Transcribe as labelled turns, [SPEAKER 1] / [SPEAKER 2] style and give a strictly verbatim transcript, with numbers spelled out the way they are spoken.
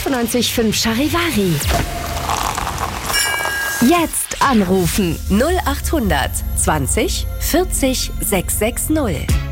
[SPEAKER 1] fünfundneunzig Komma fünf Charivari. Jetzt anrufen.
[SPEAKER 2] null acht hundert zwanzig vierzig sechshundertsechzig.